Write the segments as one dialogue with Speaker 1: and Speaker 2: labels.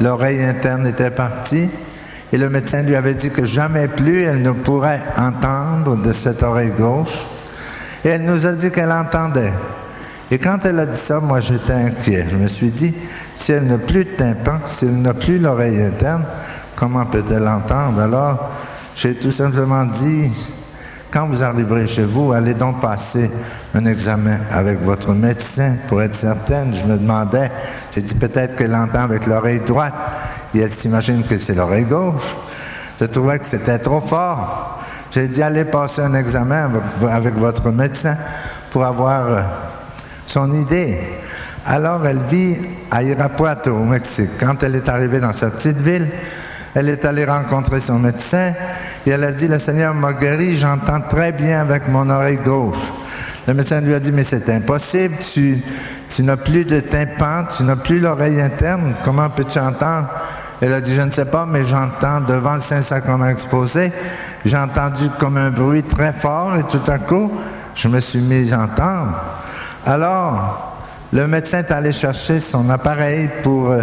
Speaker 1: l'oreille interne était partie et le médecin lui avait dit que jamais plus elle ne pourrait entendre de cette oreille gauche. Et elle nous a dit qu'elle entendait. Et quand elle a dit ça, moi j'étais inquiet. Je me suis dit, si elle n'a plus de tympan, si elle n'a plus l'oreille interne, comment peut-elle entendre? Alors, j'ai tout simplement dit, quand vous arriverez chez vous, allez donc passer un examen avec votre médecin pour être certaine. Je me demandais, j'ai dit peut-être qu'elle entend avec l'oreille droite et elle s'imagine que c'est l'oreille gauche. Je trouvais que c'était trop fort. J'ai dit, allez passer un examen avec votre médecin pour avoir son idée. Alors, elle vit à Irapuato, au Mexique. Quand elle est arrivée dans sa petite ville, elle est allée rencontrer son médecin et elle a dit, le Seigneur m'a guéri, j'entends très bien avec mon oreille gauche. Le médecin lui a dit, mais c'est impossible, tu n'as plus de tympan, tu n'as plus l'oreille interne, comment peux-tu entendre? Elle a dit, je ne sais pas, mais j'entends devant le Saint-Sacrement exposé, j'ai entendu comme un bruit très fort et tout à coup, je me suis mis à entendre. Alors, le médecin est allé chercher son appareil pour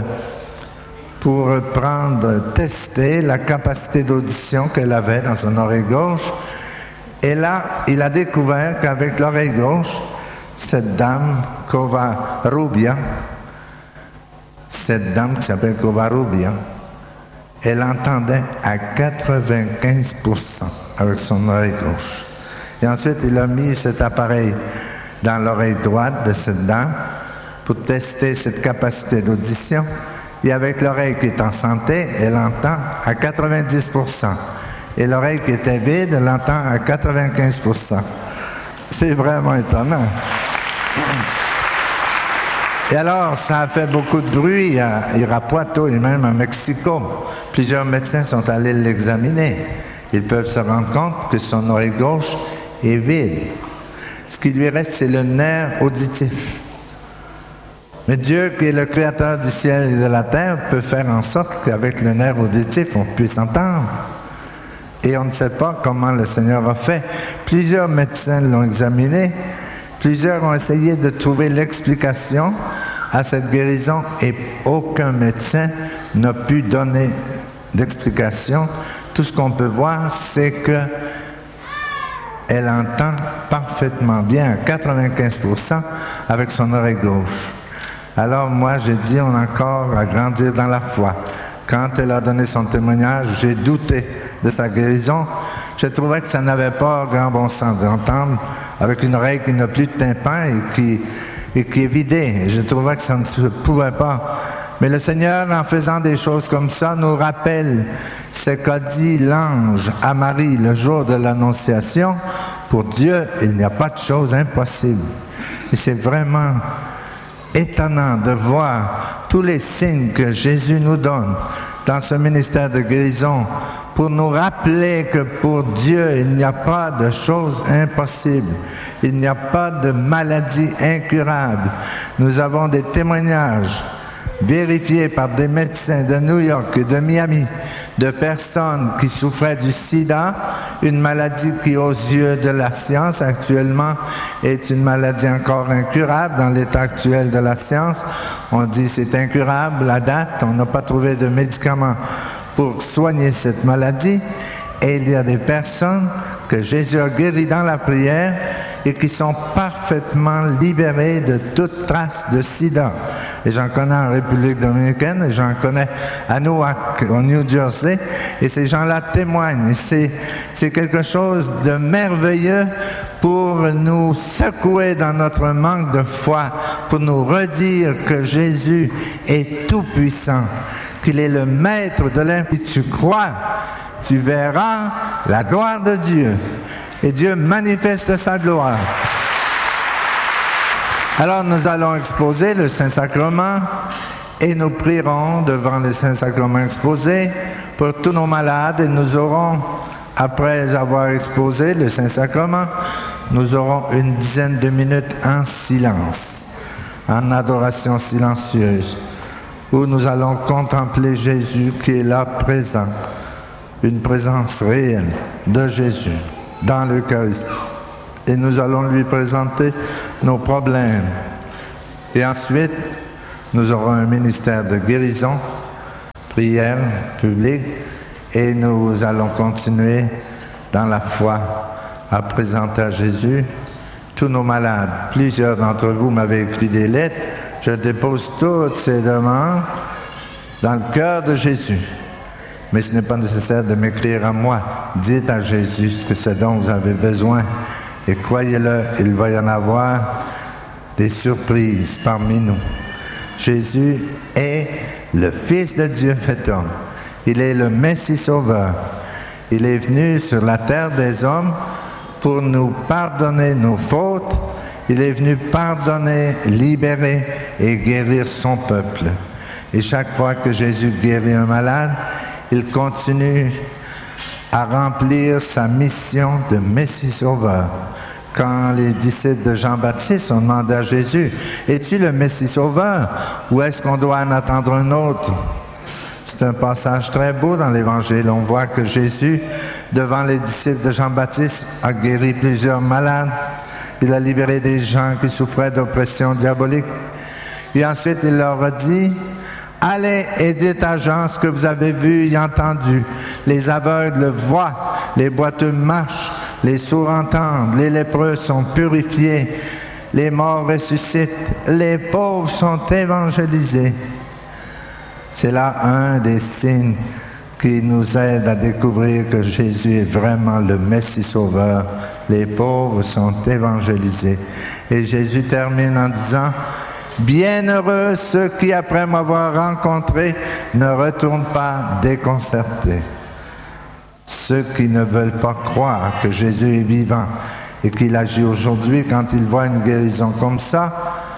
Speaker 1: tester la capacité d'audition qu'elle avait dans son oreille gauche. Et là, il a découvert qu'avec l'oreille gauche, cette dame, Covarrubia, cette dame qui s'appelle Covarrubia, elle entendait à 95% avec son oreille gauche. Et ensuite, il a mis cet appareil dans l'oreille droite de cette dame pour tester cette capacité d'audition. Et avec l'oreille qui est en santé, elle entend à 90%. Et l'oreille qui était vide, elle entend à 95%. C'est vraiment étonnant. Et alors, ça a fait beaucoup de bruit à Irapuato et même à Mexico. Plusieurs médecins sont allés l'examiner. Ils peuvent se rendre compte que son oreille gauche est vide. Ce qui lui reste, c'est le nerf auditif. Mais Dieu, qui est le créateur du ciel et de la terre, peut faire en sorte qu'avec le nerf auditif, on puisse entendre. Et on ne sait pas comment le Seigneur a fait. Plusieurs médecins l'ont examiné. Plusieurs ont essayé de trouver l'explication à cette guérison et aucun médecin n'a pu donner d'explication. Tout ce qu'on peut voir, c'est que elle entend parfaitement bien, à 95% avec son oreille gauche. Alors moi, j'ai dit, on a encore à grandir dans la foi. Quand elle a donné son témoignage, j'ai douté de sa guérison. Je trouvais que ça n'avait pas grand bon sens d'entendre avec une oreille qui n'a plus de tympan et qui est vidée. Je trouvais que ça ne se pouvait pas. Mais le Seigneur, en faisant des choses comme ça, nous rappelle ce qu'a dit l'ange à Marie le jour de l'Annonciation. Pour Dieu, il n'y a pas de chose impossible. Et c'est vraiment étonnant de voir tous les signes que Jésus nous donne dans ce ministère de guérison pour nous rappeler que pour Dieu, il n'y a pas de choses impossibles. Il n'y a pas de maladie incurable. Nous avons des témoignages vérifiés par des médecins de New York et de Miami, de personnes qui souffraient du sida, une maladie qui, aux yeux de la science actuellement, est une maladie encore incurable dans l'état actuel de la science. On dit c'est incurable à date, on n'a pas trouvé de médicaments pour soigner cette maladie. Et il y a des personnes que Jésus a guéries dans la prière et qui sont parfaitement libérées de toute trace de sida. Et j'en connais en République dominicaine, et j'en connais à Newark, au New Jersey, et ces gens-là témoignent. Et c'est quelque chose de merveilleux pour nous secouer dans notre manque de foi, pour nous redire que Jésus est tout-puissant, qu'il est le maître de l'infini. Si tu crois, tu verras la gloire de Dieu. Et Dieu manifeste sa gloire. Alors nous allons exposer le Saint-Sacrement et nous prierons devant le Saint-Sacrement exposé pour tous nos malades. Et nous aurons, après avoir exposé le Saint-Sacrement, nous aurons une dizaine de minutes en silence, en adoration silencieuse, où nous allons contempler Jésus qui est là présent, une présence réelle de Jésus dans l'Eucharistie. Et nous allons lui présenter nos problèmes. Et ensuite, nous aurons un ministère de guérison prière publique et nous allons continuer dans la foi à présenter à Jésus tous nos malades. Plusieurs d'entre vous m'avaient écrit des lettres. Je dépose toutes ces demandes dans le cœur de Jésus. Mais ce n'est pas nécessaire de m'écrire à moi. Dites à Jésus ce dont vous avez besoin. Et croyez-le, il va y en avoir des surprises parmi nous. Jésus est le Fils de Dieu fait homme. Il est le Messie sauveur. Il est venu sur la terre des hommes pour nous pardonner nos fautes. Il est venu pardonner, libérer et guérir son peuple. Et chaque fois que Jésus guérit un malade, il continue à remplir sa mission de Messie sauveur. Quand les disciples de Jean-Baptiste ont demandé à Jésus, « Es-tu le Messie sauveur ou est-ce qu'on doit en attendre un autre? » C'est un passage très beau dans l'Évangile. On voit que Jésus, devant les disciples de Jean-Baptiste, a guéri plusieurs malades. Il a libéré des gens qui souffraient d'oppression diabolique. Et ensuite, il leur a dit, « Allez et dites à Jean ce que vous avez vu et entendu. Les aveugles voient, les boiteux marchent, les sourds entendent, les lépreux sont purifiés, les morts ressuscitent, les pauvres sont évangélisés. » C'est là un des signes qui nous aide à découvrir que Jésus est vraiment le Messie sauveur. Les pauvres sont évangélisés. Et Jésus termine en disant, « Bienheureux ceux qui, après m'avoir rencontré, ne retournent pas déconcertés. » Ceux qui ne veulent pas croire que Jésus est vivant et qu'il agit aujourd'hui, quand ils voient une guérison comme ça,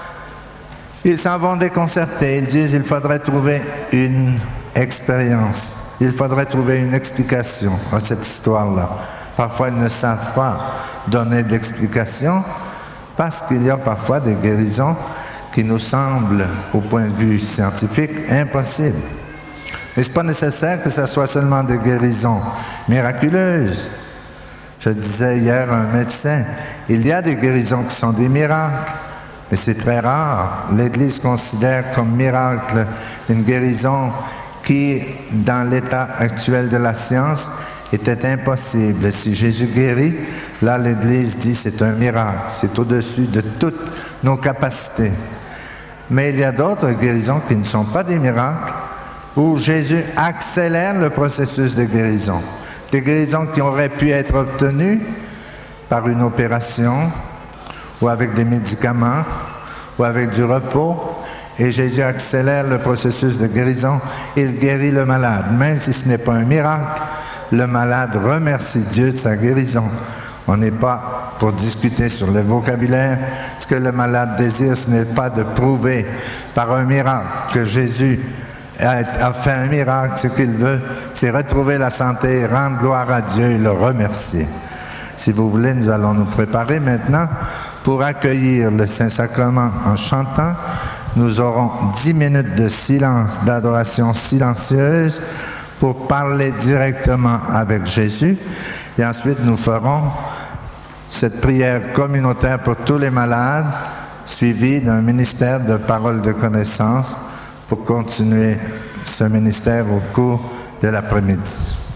Speaker 1: ils s'en vont déconcertés. Ils disent, il faudrait trouver une expérience. Il faudrait trouver une explication à cette histoire-là. Parfois, ils ne savent pas donner d'explication parce qu'il y a parfois des guérisons qui nous semblent, au point de vue scientifique, impossibles. Mais ce n'est pas nécessaire que ce soit seulement des guérisons miraculeuses. Je disais hier à un médecin, il y a des guérisons qui sont des miracles, mais c'est très rare. L'Église considère comme miracle une guérison qui, dans l'état actuel de la science, était impossible. Si Jésus guérit, là l'Église dit c'est un miracle, c'est au-dessus de toutes nos capacités. Mais il y a d'autres guérisons qui ne sont pas des miracles, où Jésus accélère le processus de guérison. Des guérisons qui auraient pu être obtenues par une opération, ou avec des médicaments, ou avec du repos, et Jésus accélère le processus de guérison. Il guérit le malade. Même si ce n'est pas un miracle, le malade remercie Dieu de sa guérison. On n'est pas pour discuter sur le vocabulaire. Ce que le malade désire, ce n'est pas de prouver par un miracle que Jésus a fait un miracle. Ce qu'il veut, c'est retrouver la santé, rendre gloire à Dieu et le remercier. Si vous voulez, nous allons nous préparer maintenant pour accueillir le Saint-Sacrement en chantant. Nous aurons 10 minutes de silence, d'adoration silencieuse pour parler directement avec Jésus. Et ensuite, nous ferons cette prière communautaire pour tous les malades, suivie d'un ministère de parole de connaissance pour continuer ce ministère au cours de l'après-midi.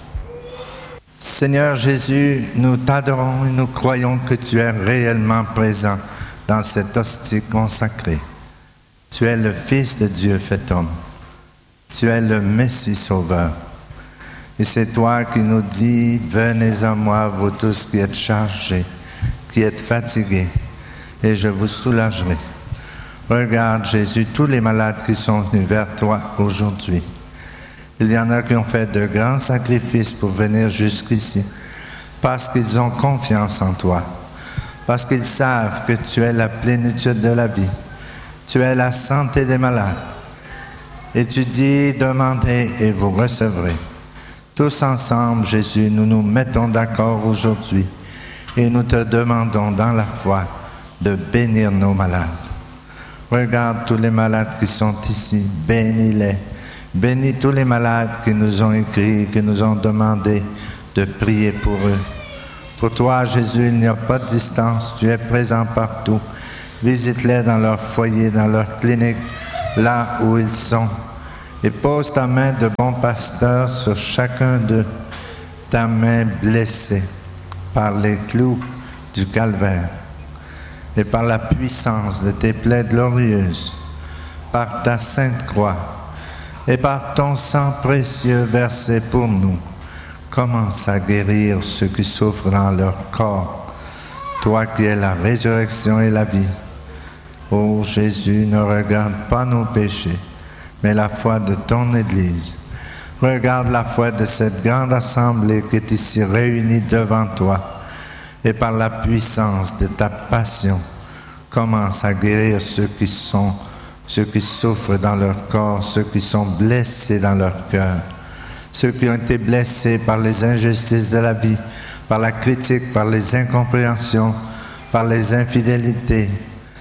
Speaker 1: Seigneur Jésus, nous t'adorons et nous croyons que tu es réellement présent dans cette hostie consacrée. Tu es le Fils de Dieu fait homme. Tu es le Messie sauveur. Et c'est toi qui nous dis, venez à moi, vous tous qui êtes chargés, qui êtes fatigués, et je vous soulagerai. Regarde, Jésus, tous les malades qui sont venus vers toi aujourd'hui. Il y en a qui ont fait de grands sacrifices pour venir jusqu'ici, parce qu'ils ont confiance en toi, parce qu'ils savent que tu es la plénitude de la vie, tu es la santé des malades. Et tu dis, demandez et vous recevrez. Tous ensemble, Jésus, nous nous mettons d'accord aujourd'hui et nous te demandons dans la foi de bénir nos malades. Regarde tous les malades qui sont ici, bénis-les. Bénis tous les malades qui nous ont écrit, qui nous ont demandé de prier pour eux. Pour toi, Jésus, il n'y a pas de distance, tu es présent partout. Visite-les dans leur foyer, dans leur clinique, là où ils sont. et pose ta main de bon pasteur sur chacun d'eux, ta main blessée par les clous du calvaire et par la puissance de tes plaies glorieuses, par ta sainte croix et par ton sang précieux versé pour nous. Commence à guérir ceux qui souffrent dans leur corps, toi qui es la résurrection et la vie. Ô Jésus, ne regarde pas nos péchés, mais la foi de ton Église. Regarde la foi de cette grande assemblée qui est ici réunie devant toi, et par la puissance de ta passion, commence à guérir ceux qui souffrent dans leur corps, ceux qui sont blessés dans leur cœur, ceux qui ont été blessés par les injustices de la vie, par la critique, par les incompréhensions, par les infidélités,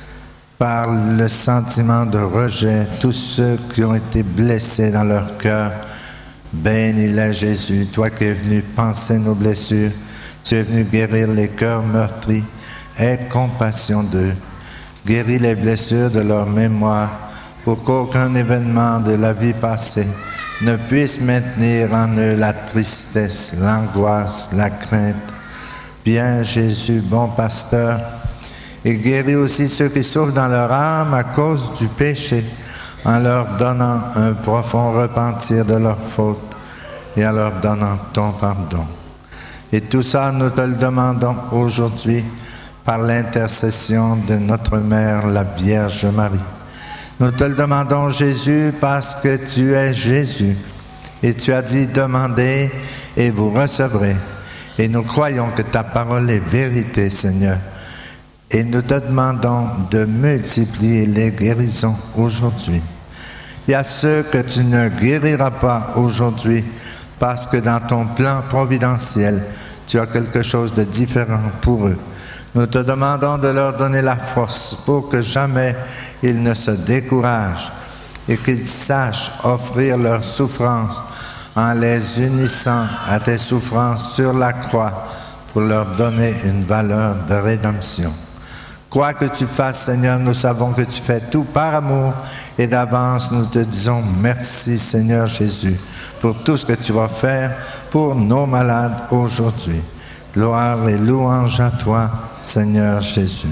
Speaker 1: par le sentiment de rejet, tous ceux qui ont été blessés dans leur cœur. Bénis-les, Jésus, toi qui es venu panser nos blessures, tu es venu guérir les cœurs meurtris. Aie compassion d'eux. Guéris les blessures de leur mémoire pour qu'aucun événement de la vie passée ne puisse maintenir en eux la tristesse, l'angoisse, la crainte. Viens, Jésus, bon pasteur, et guéris aussi ceux qui souffrent dans leur âme à cause du péché, en leur donnant un profond repentir de leurs fautes et en leur donnant ton pardon. Et tout ça, nous te le demandons aujourd'hui par l'intercession de notre Mère, la Vierge Marie. Nous te le demandons, Jésus, parce que tu es Jésus. Et tu as dit, demandez et vous recevrez. Et nous croyons que ta parole est vérité, Seigneur. Et nous te demandons de multiplier les guérisons aujourd'hui. Il y a ceux que tu ne guériras pas aujourd'hui parce que dans ton plan providentiel, tu as quelque chose de différent pour eux. Nous te demandons de leur donner la force pour que jamais ils ne se découragent et qu'ils sachent offrir leurs souffrances en les unissant à tes souffrances sur la croix pour leur donner une valeur de rédemption. Quoi que tu fasses, Seigneur, nous savons que tu fais tout par amour et d'avance, nous te disons merci, Seigneur Jésus, pour tout ce que tu vas faire pour nos malades aujourd'hui. Gloire et louange à toi, Seigneur Jésus.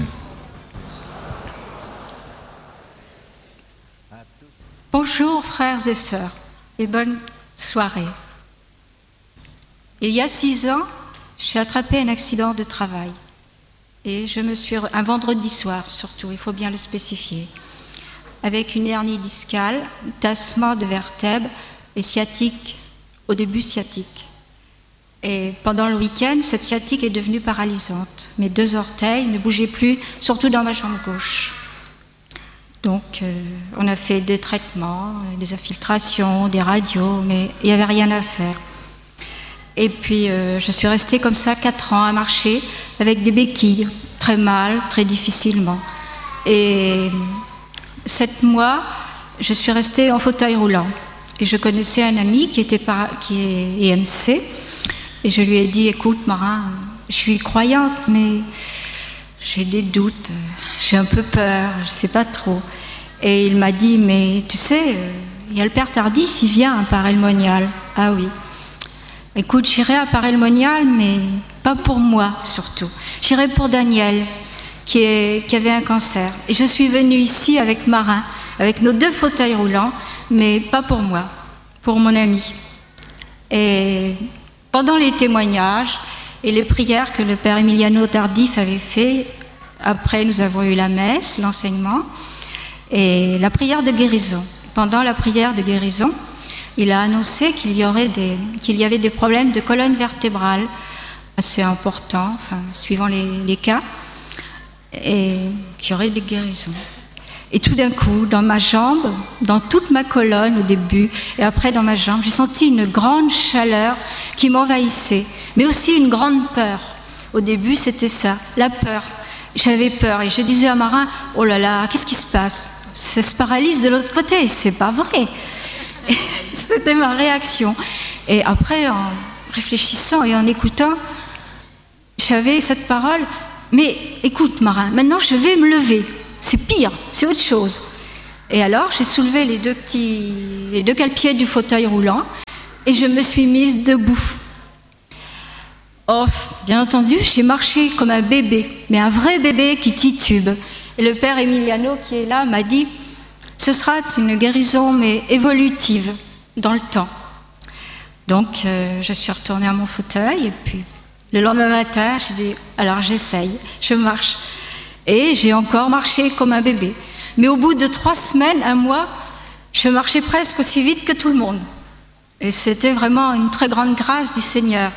Speaker 2: Bonjour frères et sœurs et bonne soirée. Il y a 6 ans, j'ai attrapé un accident de travail. Et un vendredi soir surtout, il faut bien le spécifier, avec une hernie discale, tassement de vertèbres et sciatique, au début sciatique. Et pendant le week-end, cette sciatique est devenue paralysante. Mes 2 orteils ne bougeaient plus, surtout dans ma jambe gauche. Donc, on a fait des traitements, des infiltrations, des radios, mais il n'y avait rien à faire. Et puis, je suis restée comme ça 4 ans à marcher avec des béquilles, très mal, très difficilement. Et 7 mois, je suis restée en fauteuil roulant. Et je connaissais un ami qui est EMC. Et je lui ai dit, écoute Marin, je suis croyante, mais j'ai des doutes, j'ai un peu peur, je ne sais pas trop. Et il m'a dit, mais tu sais, il y a le père Tardif, il vient à Paray-le-Monial. Ah oui. Écoute, j'irai à Paray-le-Monial, mais pas pour moi surtout. J'irai pour Daniel, qui avait un cancer. Et je suis venue ici avec Marin, avec nos 2 fauteuils roulants, mais pas pour moi, pour mon ami. Et pendant les témoignages et les prières que le père Emiliano Tardif avait fait, après nous avons eu la messe, l'enseignement, et la prière de guérison. Pendant la prière de guérison, il a annoncé qu'il y avait des problèmes de colonne vertébrale assez importants, enfin, suivant les cas, et qu'il y aurait des guérisons. Et tout d'un coup, dans ma jambe, dans toute ma colonne au début, et après dans ma jambe, j'ai senti une grande chaleur qui m'envahissait, mais aussi une grande peur. Au début, c'était ça, la peur. J'avais peur et je disais à Marin, oh là là, qu'est-ce qui se passe? Ça se paralyse de l'autre côté, c'est pas vrai. Et c'était ma réaction. Et après, en réfléchissant et en écoutant, j'avais cette parole, mais écoute Marin, maintenant je vais me lever. C'est pire, c'est autre chose. Et alors, j'ai soulevé les deux cale-pieds du fauteuil roulant et je me suis mise debout. Oh, bien entendu, j'ai marché comme un bébé, mais un vrai bébé qui titube. Et le père Emiliano, qui est là, m'a dit « Ce sera une guérison, mais évolutive, dans le temps. » Donc, je suis retournée à mon fauteuil, et puis le lendemain matin, j'ai dit « Alors, j'essaye, je marche. » Et j'ai encore marché comme un bébé. Mais au bout de 3 semaines, 1 mois, je marchais presque aussi vite que tout le monde. Et c'était vraiment une très grande grâce du Seigneur.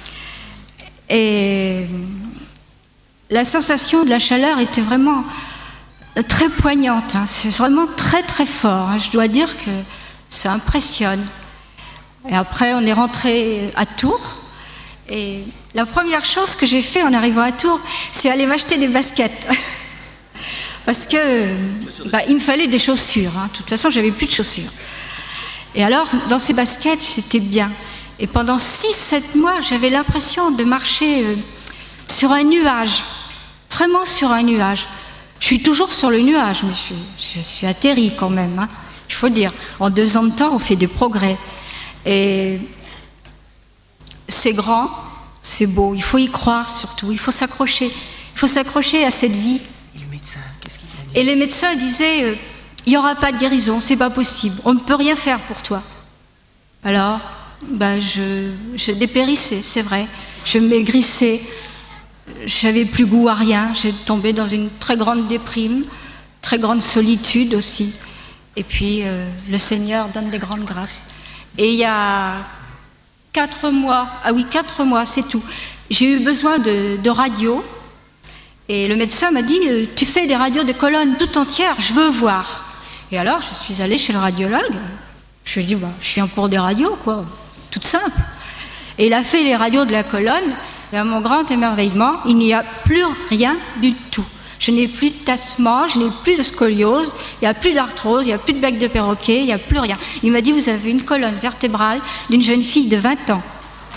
Speaker 2: Et la sensation de la chaleur était vraiment très poignante. C'est vraiment très très fort. Je dois dire que ça impressionne. Et après, on est rentré à Tours. Et la première chose que j'ai fait en arrivant à Tours, c'est aller m'acheter des baskets. Parce que il me fallait des chaussures. De toute façon, j'avais plus de chaussures. Et alors, dans ces baskets, c'était bien. Et pendant 6-7 mois, j'avais l'impression de marcher sur un nuage. Vraiment sur un nuage. Je suis toujours sur le nuage, mais je suis atterrie quand même. Il faut dire, en 2 ans de temps, on fait des progrès. Et c'est grand, c'est beau. Il faut y croire surtout. Il faut s'accrocher. Il faut s'accrocher à cette vie.
Speaker 3: Et le médecin, qu'est-ce qu'il a dit ?
Speaker 2: Et les médecins disaient, il n'y aura pas de guérison, c'est pas possible. On ne peut rien faire pour toi. Alors, je dépérissais, c'est vrai. Je maigrissais. J'avais plus goût à rien. J'ai tombé dans une très grande déprime, très grande solitude aussi. Et puis, le Seigneur donne des grandes grâces. Et il y a 4 mois, 4 mois, c'est tout. J'ai eu besoin de radio. Et le médecin m'a dit, tu fais des radios de colonne tout entières, je veux voir. Et alors, je suis allée chez le radiologue. Je lui ai dit, je viens pour des radios, quoi. Toute simple. Et il a fait les radios de la colonne. Et à mon grand émerveillement, il n'y a plus rien du tout. Je n'ai plus de tassement, je n'ai plus de scoliose, il n'y a plus d'arthrose, il n'y a plus de bec de perroquet, il n'y a plus rien. Il m'a dit, vous avez une colonne vertébrale d'une jeune fille de 20 ans.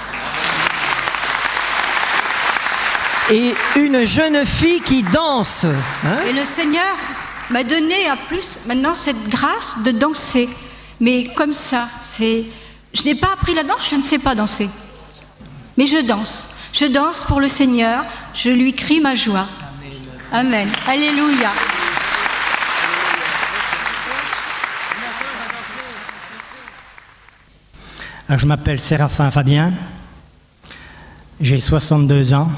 Speaker 3: Et une jeune fille qui danse.
Speaker 2: Et le Seigneur m'a donné en plus maintenant cette grâce de danser. Mais comme ça, je n'ai pas appris la danse, je ne sais pas danser. Mais je danse. Je danse pour le Seigneur, je lui crie ma joie. Amen. Alléluia.
Speaker 4: Alors, je m'appelle Séraphin Fabien, j'ai 62 ans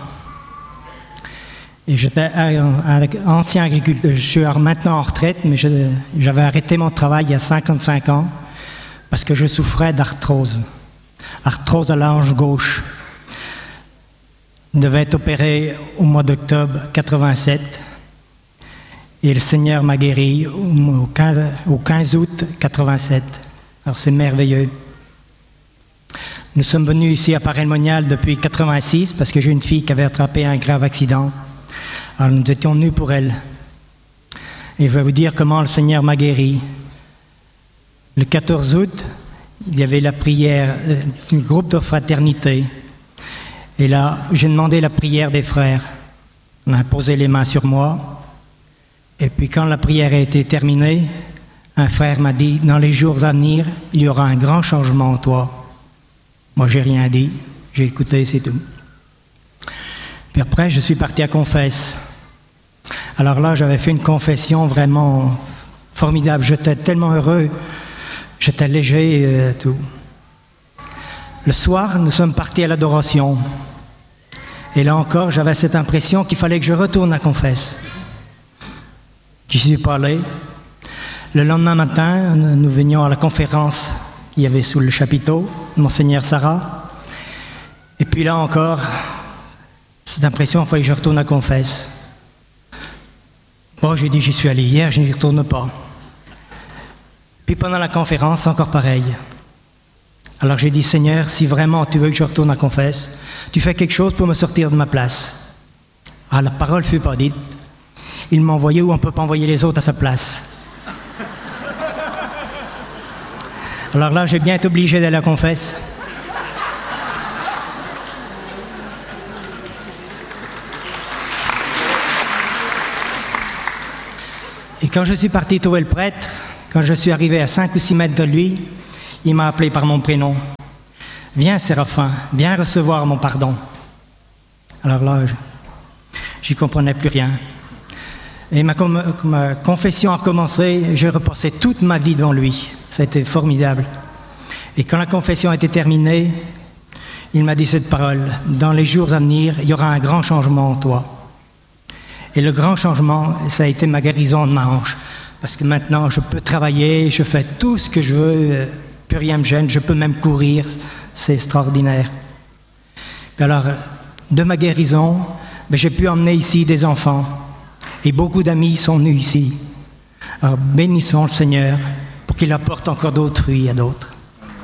Speaker 4: et j'étais ancien agriculteur. Je suis maintenant en retraite, mais j'avais arrêté mon travail il y a 55 ans parce que je souffrais d'arthrose à la hanche gauche. Je devais être opéré au mois d'octobre 87 et le Seigneur m'a guéri au 15 août 87. Alors c'est merveilleux. Nous sommes venus ici à Paray-le-Monial depuis 86 parce que j'ai une fille qui avait attrapé un grave accident. Alors nous étions venus pour elle. Et je vais vous dire comment le Seigneur m'a guéri. Le 14 août, il y avait la prière du groupe de fraternité. Et là, j'ai demandé la prière des frères. On a posé les mains sur moi. Et puis quand la prière a été terminée, un frère m'a dit, dans les jours à venir, il y aura un grand changement en toi. Moi, j'ai rien dit. J'ai écouté, c'est tout. Puis après, je suis parti à confesse. Alors là, j'avais fait une confession vraiment formidable. J'étais tellement heureux. J'étais léger, tout. Le soir, nous sommes partis à l'adoration. Et là encore, j'avais cette impression qu'il fallait que je retourne à confesse. J'y suis pas allé. Le lendemain matin, nous venions à la conférence qu'il y avait sous le chapiteau, Monseigneur Sarah. Et puis là encore, cette impression, il fallait que je retourne à confesse. Bon, j'ai dit, j'y suis allé hier, je n'y retourne pas. Puis pendant la conférence, encore pareil. Alors j'ai dit, Seigneur, si vraiment tu veux que je retourne à confesse, tu fais quelque chose pour me sortir de ma place. Ah, la parole ne fut pas dite. Il m'a envoyé où on ne peut pas envoyer les autres à sa place. Alors là, j'ai bien été obligé d'aller à la confesse. Et quand je suis parti trouver le prêtre, Quand je suis arrivé à 5 ou 6 mètres de lui, il m'a appelé par mon prénom. « Viens, Séraphin, viens recevoir mon pardon. » Alors là, j'y comprenais plus rien. Et ma confession a commencé, j'ai repassé toute ma vie devant lui. C'était formidable. Et quand la confession était terminée, il m'a dit cette parole: « Dans les jours à venir, il y aura un grand changement en toi. » Et le grand changement, ça a été ma guérison de ma hanche. Parce que maintenant, je peux travailler, je fais tout ce que je veux, plus rien me gêne, je peux même courir, c'est extraordinaire. Et alors, de ma guérison, j'ai pu emmener ici des enfants. Et beaucoup d'amis sont venus ici. Alors, bénissons le Seigneur pour qu'il apporte encore d'autres fruits à d'autres.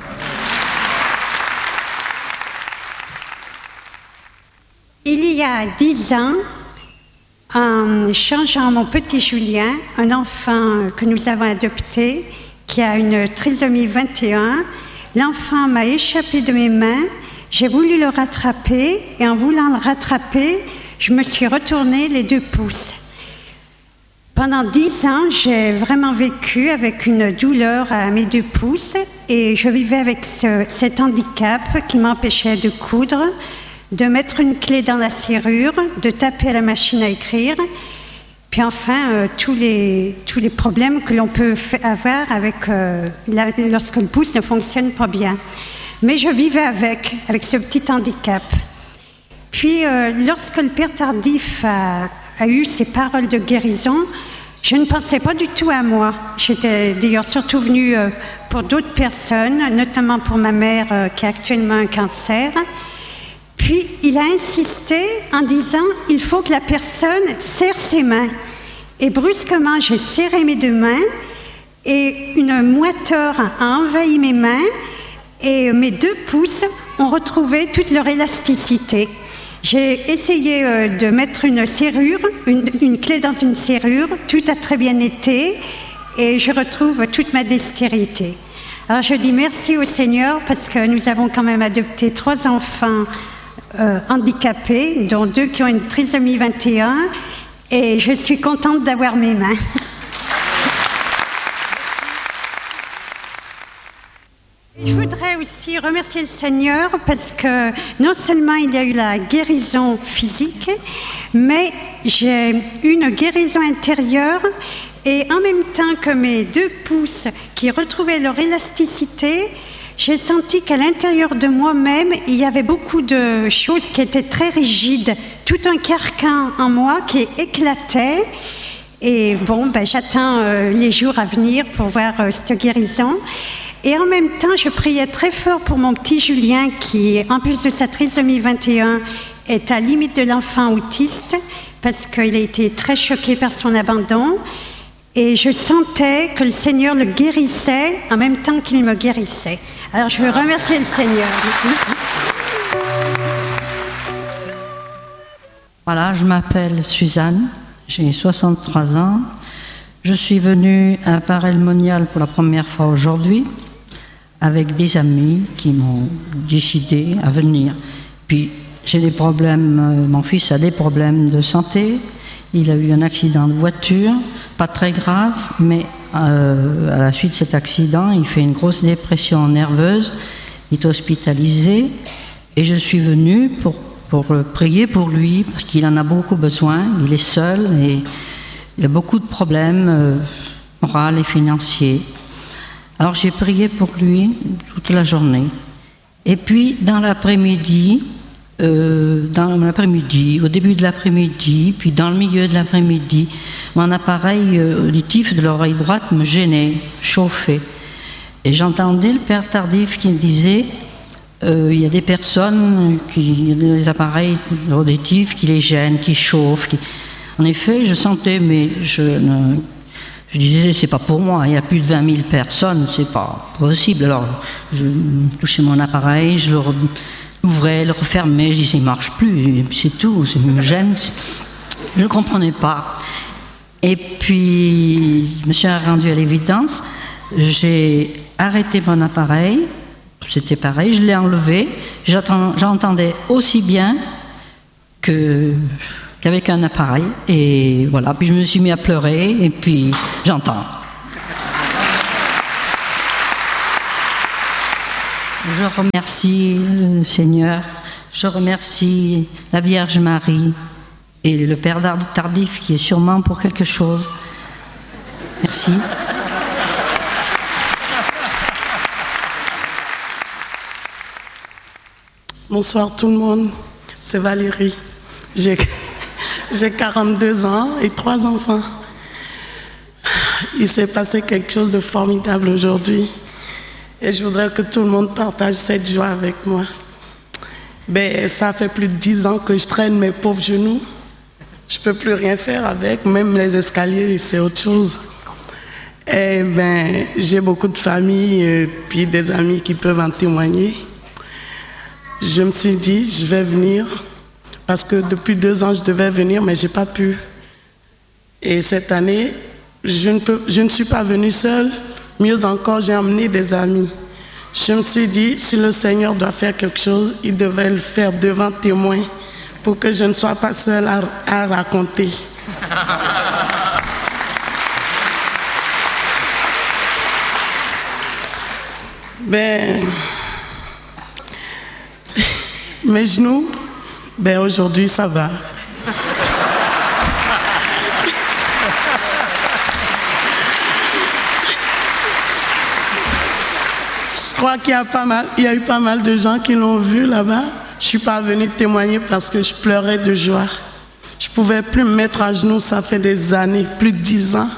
Speaker 5: Il y a 10 ans, en changeant mon petit Julien, un enfant que nous avons adopté, qui a une trisomie 21, l'enfant m'a échappé de mes mains, j'ai voulu le rattraper, et en voulant le rattraper, je me suis retournée les 2 pouces. Pendant 10 ans, j'ai vraiment vécu avec une douleur à mes 2 pouces, et je vivais avec cet handicap qui m'empêchait de coudre, de mettre une clé dans la serrure, de taper à la machine à écrire, puis enfin tous les problèmes que l'on peut avoir avec lorsque le pouce ne fonctionne pas bien. Mais je vivais avec ce petit handicap. Puis lorsque le Père Tardif a eu ces paroles de guérison, je ne pensais pas du tout à moi. J'étais d'ailleurs surtout venue pour d'autres personnes, notamment pour ma mère qui a actuellement un cancer. Puis il a insisté en disant « il faut que la personne serre ses mains ». Et brusquement, j'ai serré mes 2 mains et une moiteur a envahi mes mains et mes 2 pouces ont retrouvé toute leur élasticité. J'ai essayé de mettre une serrure, une clé dans une serrure, tout a très bien été et je retrouve toute ma dextérité. Alors je dis merci au Seigneur parce que nous avons quand même adopté 3 enfants handicapés, dont 2 qui ont une trisomie 21, et je suis contente d'avoir mes mains. Je voudrais aussi remercier le Seigneur parce que non seulement il y a eu la guérison physique, mais j'ai eu une guérison intérieure et en même temps que mes 2 pouces qui retrouvaient leur élasticité, j'ai senti qu'à l'intérieur de moi-même, il y avait beaucoup de choses qui étaient très rigides, tout un carcan en moi qui éclatait. Et bon, j'attends les jours à venir pour voir cette guérison. Et en même temps, je priais très fort pour mon petit Julien qui, en plus de sa trisomie 21, est à la limite de l'enfant autiste parce qu'il a été très choqué par son abandon. Et je sentais que le Seigneur le guérissait en même temps qu'il me guérissait. Alors je veux remercier le Seigneur.
Speaker 6: Voilà, je m'appelle Suzanne, j'ai 63 ans. Je suis venue à Paray-le-Monial pour la première fois aujourd'hui avec des amis qui m'ont décidé à venir. Puis j'ai des problèmes, mon fils a des problèmes de santé. Il a eu un accident de voiture, pas très grave, mais à la suite de cet accident, il fait une grosse dépression nerveuse, il est hospitalisé, et je suis venue pour prier pour lui, parce qu'il en a beaucoup besoin, il est seul, et il a beaucoup de problèmes moraux et financiers. Alors j'ai prié pour lui toute la journée. Et puis dans l'après-midi, au début de l'après-midi, puis dans le milieu de l'après-midi, mon appareil auditif de l'oreille droite me gênait, chauffait. Et j'entendais le Père Tardif qui me disait il y a des personnes qui ont des appareils auditifs qui les gênent, qui chauffent. En effet, je sentais, mais je disais, c'est pas pour moi, il y a plus de 20 000 personnes, c'est pas possible. Alors, je touchais mon appareil, je l'ouvrais, le refermais, je disais, il marche plus, c'est tout, ça me gêne. Je ne comprenais pas. Et puis, je me suis rendue à l'évidence, j'ai arrêté mon appareil, c'était pareil, je l'ai enlevé, j'entendais aussi bien qu'avec un appareil, et voilà, puis je me suis mis à pleurer, et puis j'entends. Je remercie le Seigneur, je remercie la Vierge Marie et le Père Tardif qui est sûrement pour quelque chose. Merci.
Speaker 7: Bonsoir tout le monde, c'est Valérie. J'ai 42 ans et 3 enfants. Il s'est passé quelque chose de formidable aujourd'hui et je voudrais que tout le monde partage cette joie avec moi. Ça fait plus de 10 ans que je traîne mes pauvres genoux. Je ne peux plus rien faire avec, même les escaliers, c'est autre chose. Et j'ai beaucoup de famille et puis des amis qui peuvent en témoigner. Je me suis dit, je vais venir, parce que depuis 2 ans, je devais venir, mais je n'ai pas pu. Et cette année, je ne suis pas venue seule, mieux encore, j'ai emmené des amis. Je me suis dit, si le Seigneur doit faire quelque chose, il devrait le faire devant témoins, pour que je ne sois pas seule à raconter. Mes genoux, aujourd'hui ça va. Je crois qu'il y a eu pas mal de gens qui l'ont vu là-bas. Je ne suis pas venue témoigner parce que je pleurais de joie. Je ne pouvais plus me mettre à genoux, ça fait des années, plus de 10 ans.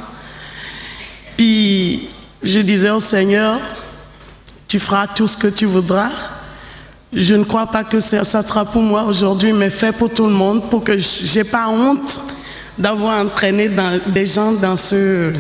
Speaker 7: Puis je disais au Seigneur, tu feras tout ce que tu voudras. Je ne crois pas que ça sera pour moi aujourd'hui, mais fait pour tout le monde, pour que je n'ai pas honte d'avoir entraîné des gens dans ce...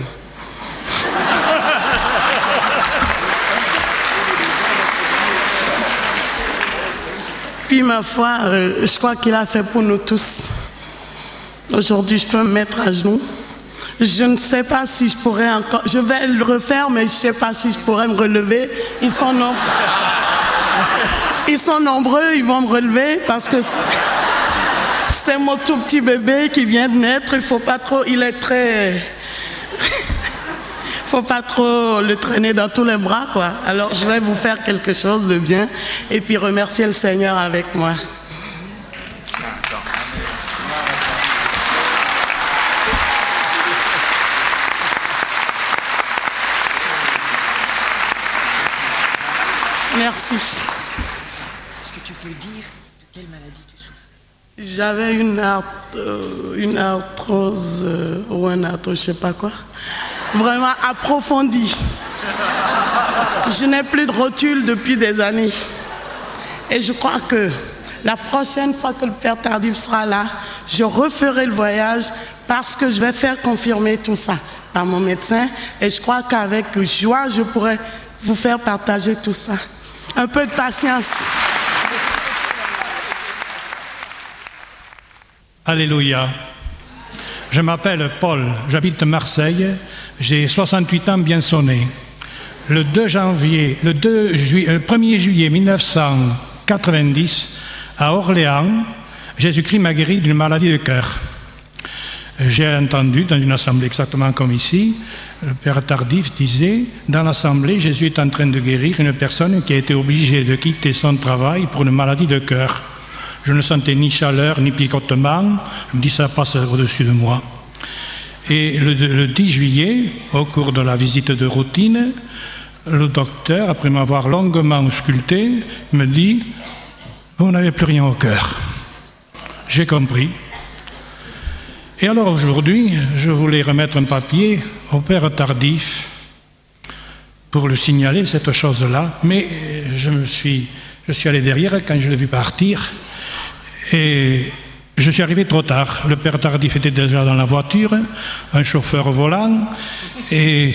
Speaker 7: Puis ma foi, je crois qu'il a fait pour nous tous. Aujourd'hui, je peux me mettre à genoux. Je ne sais pas si je pourrais encore... Je vais le refaire, mais je ne sais pas si je pourrais me relever. Ils sont nombreux. Ils sont nombreux, ils vont me relever parce que c'est mon tout petit bébé qui vient de naître. Il faut pas trop, il est très... faut pas trop le traîner dans tous les bras, quoi. Alors je vais vous faire quelque chose de bien et puis remercier le Seigneur avec moi. Merci.
Speaker 3: Est-ce que tu peux dire de quelle maladie tu souffres?
Speaker 7: J'avais une arthrose ou un arthrose, je sais pas quoi. Vraiment approfondie. Je n'ai plus de rotule depuis des années. Et je crois que la prochaine fois que le Père Tardif sera là, je referai le voyage parce que je vais faire confirmer tout ça par mon médecin. Et je crois qu'avec joie, je pourrai vous faire partager tout ça. Un peu de patience.
Speaker 8: Alléluia. Je m'appelle Paul, j'habite Marseille, j'ai 68 ans bien sonnés. Le 1er juillet 1990, à Orléans, Jésus-Christ m'a guéri d'une maladie de cœur. J'ai entendu dans une assemblée exactement comme ici, le Père Tardif disait, dans l'assemblée, Jésus est en train de guérir une personne qui a été obligée de quitter son travail pour une maladie de cœur. Je ne sentais ni chaleur, ni picotement, je me dis ça passe au-dessus de moi. Et le 10 juillet, au cours de la visite de routine, le docteur, après m'avoir longuement ausculté, me dit « Vous n'avez plus rien au cœur ». J'ai compris. Et alors aujourd'hui, je voulais remettre un papier au Père Tardif pour le signaler, cette chose-là, mais je suis allé derrière quand je l'ai vu partir et je suis arrivé trop tard. Le Père Tardif était déjà dans la voiture, un chauffeur volant, et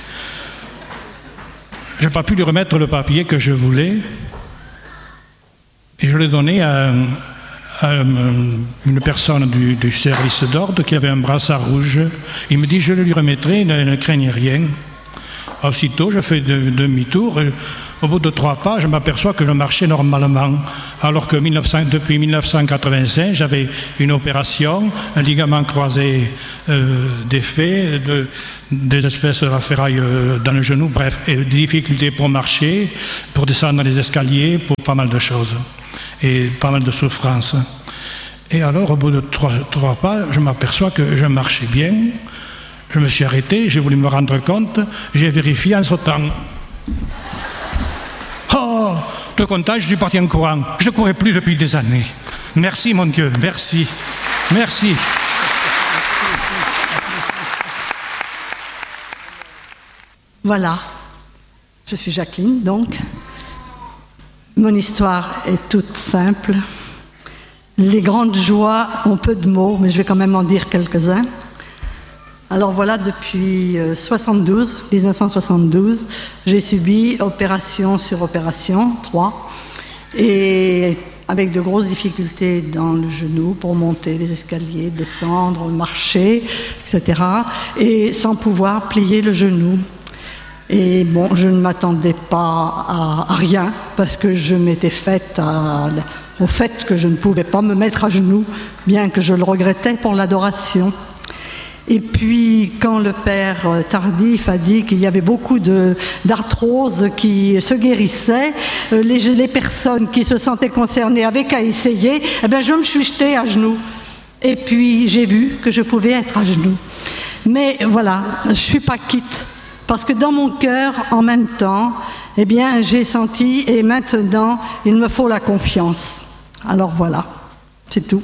Speaker 8: je n'ai pas pu lui remettre le papier que je voulais, et je l'ai donné à une personne du service d'ordre qui avait un brassard rouge. Il me dit, je le lui remettrai, il ne craignait rien. Aussitôt, je fais demi-tour, Au bout de 3 pas, je m'aperçois que je marchais normalement, alors que depuis 1985, j'avais une opération, un ligament croisé défait, des espèces de la ferraille dans le genou, bref, et des difficultés pour marcher, pour descendre les escaliers, pour pas mal de choses, et pas mal de souffrances. Et alors, au bout de 3 pas, je m'aperçois que je marchais bien. Je me suis arrêté, j'ai voulu me rendre compte, j'ai vérifié en sautant. Oh, de content, je suis parti en courant. Je ne courais plus depuis des années. Merci, mon Dieu, merci. Merci.
Speaker 9: Voilà, je suis Jacqueline, donc. Mon histoire est toute simple. Les grandes joies ont peu de mots, mais je vais quand même en dire quelques-uns. Alors voilà, depuis 1972, j'ai subi opération sur opération, 3, et avec de grosses difficultés dans le genou pour monter les escaliers, descendre, marcher, etc. Et sans pouvoir plier le genou. Et bon, je ne m'attendais pas à rien, parce que je m'étais faite au fait que je ne pouvais pas me mettre à genoux, bien que je le regrettais pour l'adoration. Et puis, quand le père Tardif a dit qu'il y avait beaucoup d'arthrose qui se guérissait, les personnes qui se sentaient concernées avaient qu'à essayer, eh bien, je me suis jetée à genoux. Et puis, j'ai vu que je pouvais être à genoux. Mais voilà, je ne suis pas quitte. Parce que dans mon cœur, en même temps, eh bien, j'ai senti, et maintenant, il me faut la confiance. Alors voilà, c'est tout.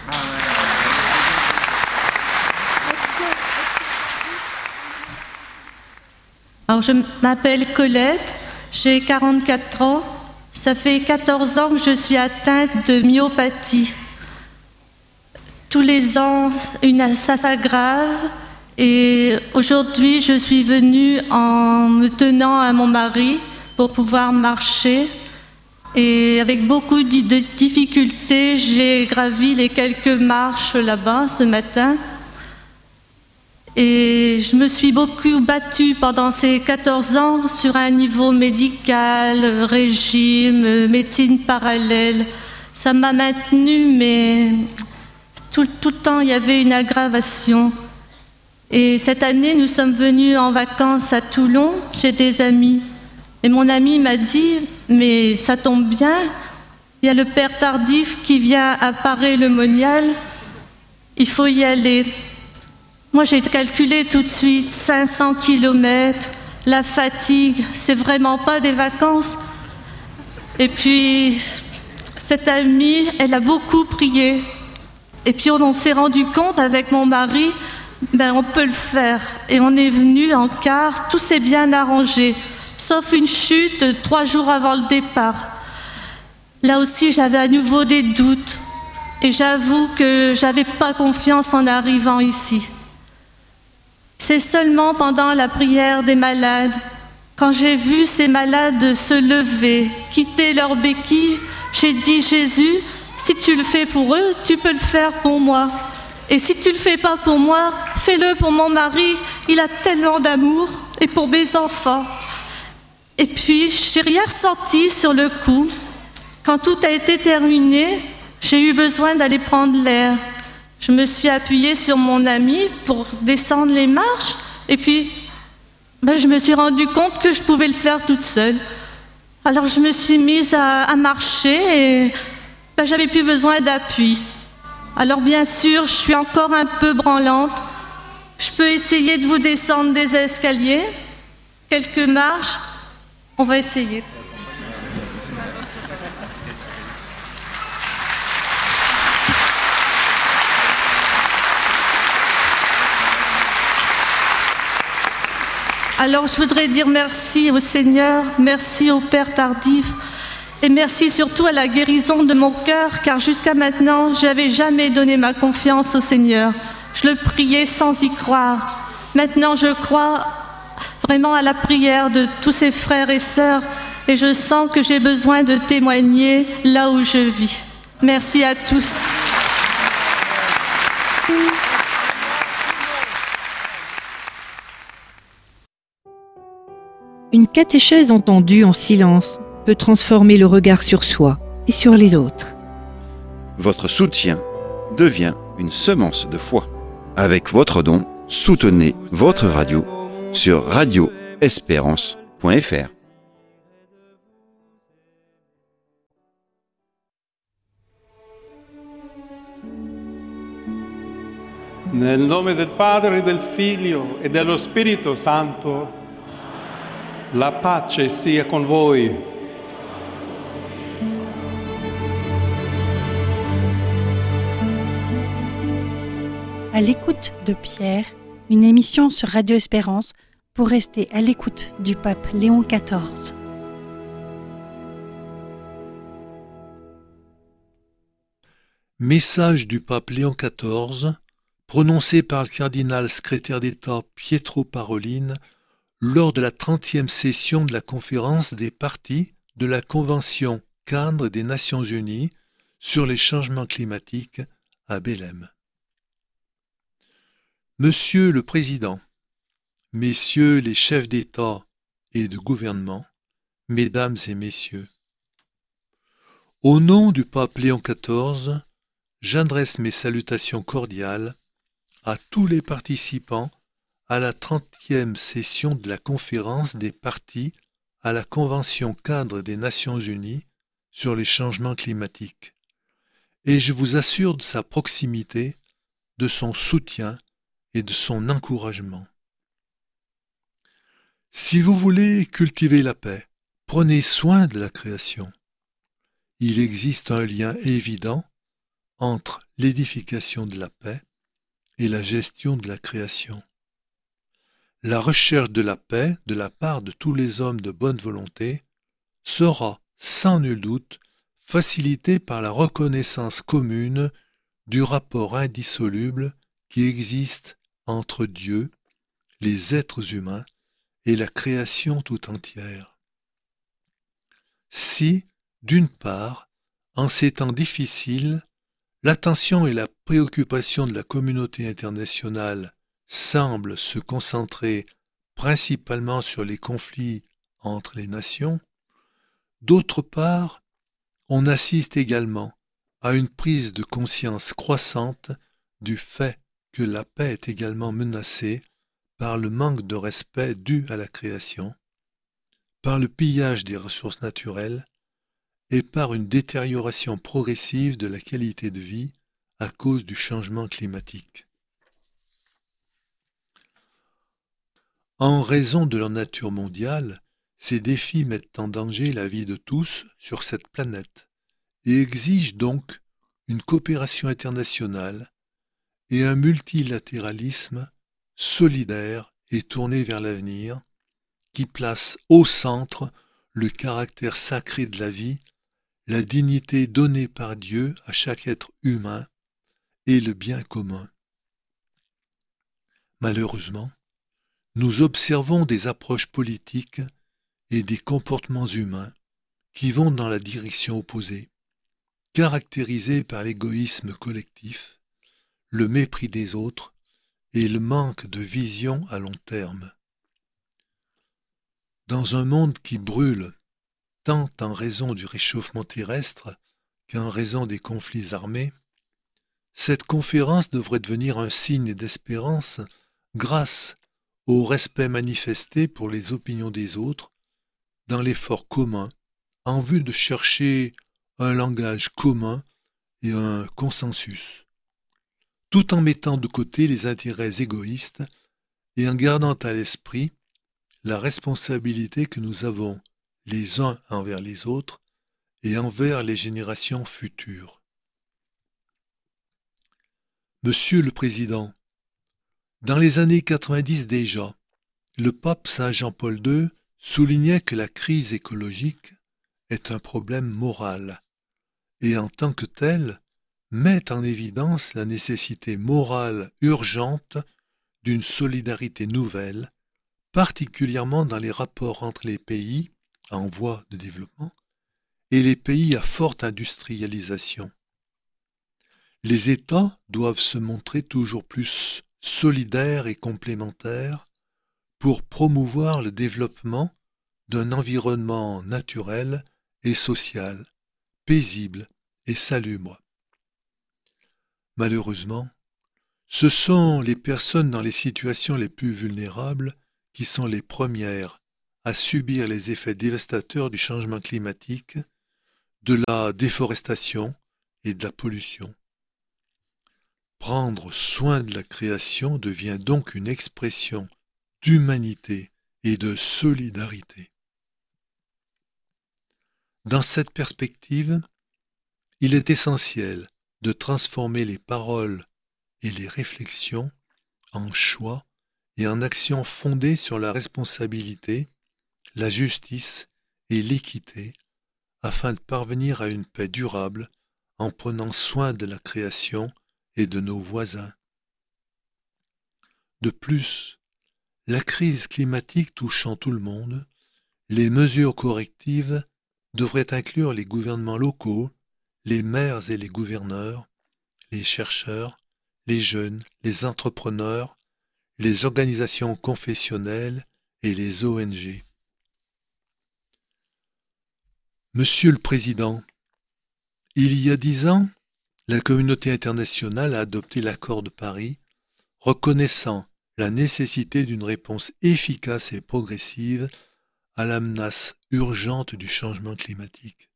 Speaker 10: Alors, je m'appelle Colette, j'ai 44 ans. Ça fait 14 ans que je suis atteinte de myopathie. Tous les ans, ça s'aggrave. Et aujourd'hui, je suis venue en me tenant à mon mari pour pouvoir marcher. Et avec beaucoup de difficultés, j'ai gravi les quelques marches là-bas ce matin. Et je me suis beaucoup battue pendant ces 14 ans sur un niveau médical, régime, médecine parallèle. Ça m'a maintenue, mais tout le temps, il y avait une aggravation. Et cette année, nous sommes venus en vacances à Toulon, chez des amis. Et mon ami m'a dit, mais ça tombe bien, il y a le père Tardif qui vient à Paray-le-Monial, il faut y aller. Moi, j'ai calculé tout de suite 500 kilomètres, la fatigue, c'est vraiment pas des vacances. Et puis, cette amie, elle a beaucoup prié. Et puis, on s'est rendu compte avec mon mari, on peut le faire. Et on est venu en car, tout s'est bien arrangé, sauf une chute 3 jours avant le départ. Là aussi, j'avais à nouveau des doutes. Et j'avoue que j'avais pas confiance en arrivant ici. C'est seulement pendant la prière des malades, quand j'ai vu ces malades se lever, quitter leurs béquilles, j'ai dit, Jésus, si tu le fais pour eux, tu peux le faire pour moi. Et si tu le fais pas pour moi, fais-le pour mon mari, il a tellement d'amour, et pour mes enfants. Et puis, j'ai rien ressenti sur le coup. Quand tout a été terminé, j'ai eu besoin d'aller prendre l'air. Je me suis appuyée sur mon ami pour descendre les marches, et puis je me suis rendu compte que je pouvais le faire toute seule. Alors je me suis mise à marcher et j'avais plus besoin d'appui. Alors bien sûr, je suis encore un peu branlante. Je peux essayer de vous descendre des escaliers, quelques marches. On va essayer. Alors je voudrais dire merci au Seigneur, merci au Père Tardif et merci surtout à la guérison de mon cœur, car jusqu'à maintenant, je n'avais jamais donné ma confiance au Seigneur. Je le priais sans y croire. Maintenant, je crois vraiment à la prière de tous ces frères et sœurs et je sens que j'ai besoin de témoigner là où je vis. Merci à tous.
Speaker 11: Une catéchèse entendue en silence peut transformer le regard sur soi et sur les autres.
Speaker 12: Votre soutien devient une semence de foi. Avec votre don, soutenez votre radio sur radioespérance.fr.
Speaker 13: Nel nome del Padre, del Figlio e dello Spirito Santo, la pace sia con voi.
Speaker 14: À l'écoute de Pierre, une émission sur Radio Espérance pour rester à l'écoute du pape Léon XIV.
Speaker 15: Message du pape Léon XIV, prononcé par le cardinal secrétaire d'État Pietro Parolin lors de la 30e session de la conférence des parties de la Convention cadre des Nations Unies sur les changements climatiques à Belém. Monsieur le Président, Messieurs les chefs d'État et de gouvernement, Mesdames et Messieurs, au nom du pape Léon XIV, j'adresse mes salutations cordiales à tous les participants à la 30e session de la conférence des parties à la Convention cadre des Nations Unies sur les changements climatiques, et je vous assure de sa proximité, de son soutien et de son encouragement. Si vous voulez cultiver la paix, prenez soin de la création. Il existe un lien évident entre l'édification de la paix et la gestion de la création. La recherche de la paix de la part de tous les hommes de bonne volonté sera, sans nul doute, facilitée par la reconnaissance commune du rapport indissoluble qui existe entre Dieu, les êtres humains et la création tout entière. Si, d'une part, en ces temps difficiles, l'attention et la préoccupation de la communauté internationale semblent se concentrer principalement sur les conflits entre les nations, d'autre part, on assiste également à une prise de conscience croissante du fait que la paix est également menacée par le manque de respect dû à la création, par le pillage des ressources naturelles et par une détérioration progressive de la qualité de vie à cause du changement climatique. En raison de leur nature mondiale, ces défis mettent en danger la vie de tous sur cette planète et exigent donc une coopération internationale et un multilatéralisme solidaire et tourné vers l'avenir qui place au centre le caractère sacré de la vie, la dignité donnée par Dieu à chaque être humain et le bien commun. Malheureusement, nous observons des approches politiques et des comportements humains qui vont dans la direction opposée, caractérisés par l'égoïsme collectif, le mépris des autres et le manque de vision à long terme. Dans un monde qui brûle, tant en raison du réchauffement terrestre qu'en raison des conflits armés, cette conférence devrait devenir un signe d'espérance grâce au respect manifesté pour les opinions des autres, dans l'effort commun, en vue de chercher un langage commun et un consensus, tout en mettant de côté les intérêts égoïstes et en gardant à l'esprit la responsabilité que nous avons les uns envers les autres et envers les générations futures. Monsieur le Président, dans les années 90 déjà, le pape Saint Jean-Paul II soulignait que la crise écologique est un problème moral et en tant que tel met en évidence la nécessité morale urgente d'une solidarité nouvelle, particulièrement dans les rapports entre les pays en voie de développement et les pays à forte industrialisation. Les États doivent se montrer toujours plus solidaires et complémentaires pour promouvoir le développement d'un environnement naturel et social, paisible et salubre. Malheureusement, ce sont les personnes dans les situations les plus vulnérables qui sont les premières à subir les effets dévastateurs du changement climatique, de la déforestation et de la pollution. Prendre soin de la création devient donc une expression d'humanité et de solidarité. Dans cette perspective, il est essentiel de transformer les paroles et les réflexions en choix et en actions fondées sur la responsabilité, la justice et l'équité, afin de parvenir à une paix durable en prenant soin de la création et de nos voisins. De plus, la crise climatique touchant tout le monde, les mesures correctives devraient inclure les gouvernements locaux, les maires et les gouverneurs, les chercheurs, les jeunes, les entrepreneurs, les organisations confessionnelles et les ONG. Monsieur le Président, il y a 10 ans, la communauté internationale a adopté l'accord de Paris, reconnaissant la nécessité d'une réponse efficace et progressive à la menace urgente du changement climatique.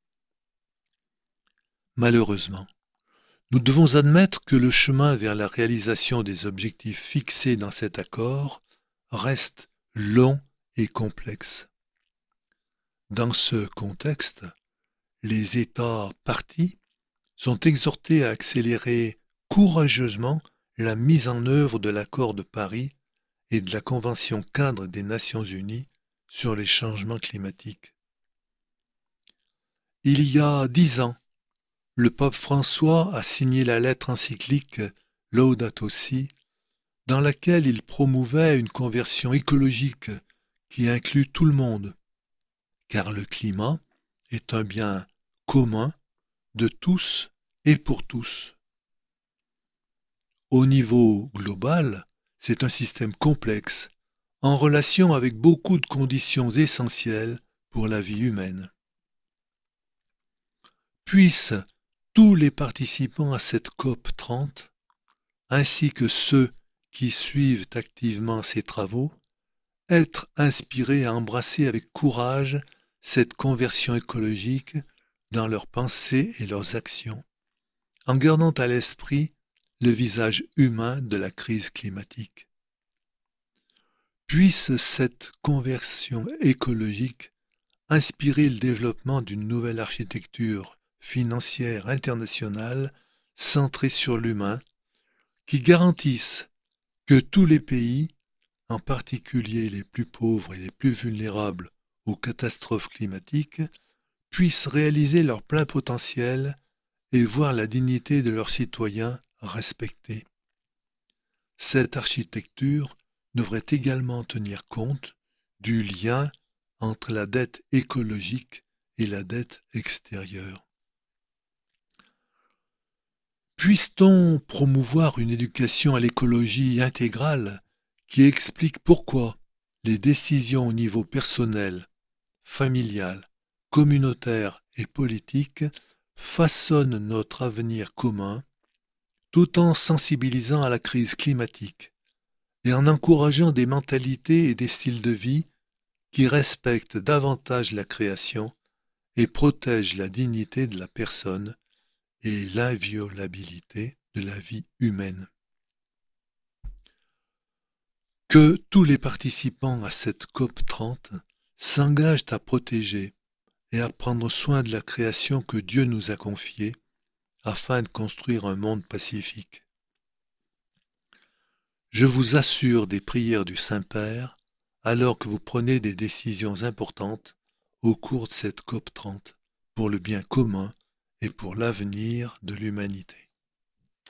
Speaker 15: Malheureusement, nous devons admettre que le chemin vers la réalisation des objectifs fixés dans cet accord reste long et complexe. Dans ce contexte, les États parties sont exhortés à accélérer courageusement la mise en œuvre de l'accord de Paris et de la Convention cadre des Nations Unies sur les changements climatiques. Il y a 10 ans, le pape François a signé la lettre encyclique Laudato Si, dans laquelle il promouvait une conversion écologique qui inclut tout le monde, car le climat est un bien commun de tous et pour tous. Au niveau global, c'est un système complexe, en relation avec beaucoup de conditions essentielles pour la vie humaine. Puissent tous les participants à cette COP 30, ainsi que ceux qui suivent activement ces travaux, être inspirés à embrasser avec courage cette conversion écologique dans leurs pensées et leurs actions, en gardant à l'esprit le visage humain de la crise climatique. Puisse cette conversion écologique inspirer le développement d'une nouvelle architecture financière internationale centrée sur l'humain, qui garantisse que tous les pays, en particulier les plus pauvres et les plus vulnérables aux catastrophes climatiques, puissent réaliser leur plein potentiel et voir la dignité de leurs citoyens respectée. Cette architecture devrait également tenir compte du lien entre la dette écologique et la dette extérieure. Puisse-t-on promouvoir une éducation à l'écologie intégrale qui explique pourquoi les décisions au niveau personnel, familial, communautaire et politique façonnent notre avenir commun, tout en sensibilisant à la crise climatique et en encourageant des mentalités et des styles de vie qui respectent davantage la création et protègent la dignité de la personne et l'inviolabilité de la vie humaine. Que tous les participants à cette COP 30 s'engagent à protéger et à prendre soin de la création que Dieu nous a confiée afin de construire un monde pacifique. Je vous assure des prières du Saint-Père alors que vous prenez des décisions importantes au cours de cette COP 30 pour le bien commun et pour l'avenir de l'humanité.